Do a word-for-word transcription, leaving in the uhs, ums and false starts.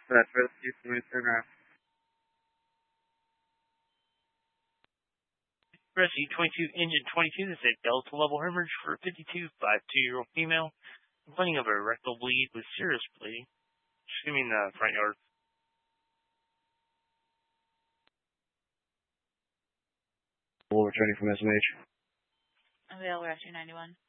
That's rescue from turn around. Rescue twenty-two, engine twenty-two, this is Delta level hemorrhage for a fifty-two, fifty-two-year-old female, complaining of a rectal bleed with serious bleeding. Assuming the front yard. We'll returning from S M H. Available rescue ninety-one.